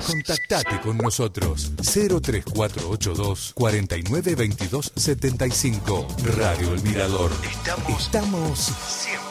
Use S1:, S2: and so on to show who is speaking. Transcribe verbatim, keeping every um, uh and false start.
S1: Contactate con nosotros. cero tres cuatro ocho dos, cuatro nueve dos dos siete cinco. Radio El Mirador. Estamos, Estamos siempre.